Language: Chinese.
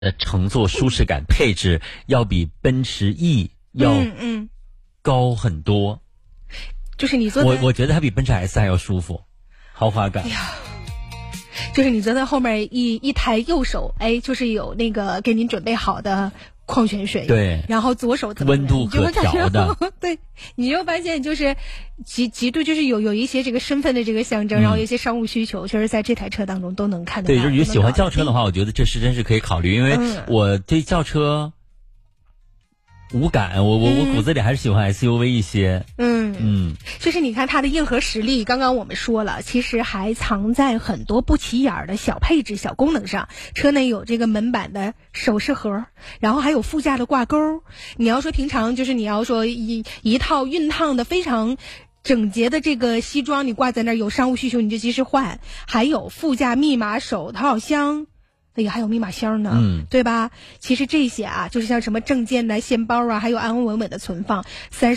乘坐舒适感配置要比奔驰 E 要高很多。 就是你坐我觉得它比奔驰 S 还要舒服，豪华感。 哎呀，就是你坐在后面一抬右手，哎，就是有那个给您准备好的矿泉水， 对， 然后左手怎么温度可调的， 对，你就发现就是极度就是有一些这个身份的这个象征，然后有一些商务需求，确实在这台车当中都能看得到。 对，就是喜欢轿车的话，我觉得这是真是可以考虑，因为我对轿车无感，我骨子里还是喜欢 SUV 一些。 就是你看它的硬核实力，刚刚我们说了，其实还藏在很多不起眼的小配置、小功能上。车内有这个门板的首饰盒，然后还有副驾的挂钩。你要说平常就是你要说一套熨烫的非常整洁的这个西装，你挂在那儿，有商务需求你就及时换。还有副驾密码手套箱。哎呀，还有密码箱呢，对吧？其实这些啊，就是像什么证件呢、现包啊，还有安安稳稳的存放。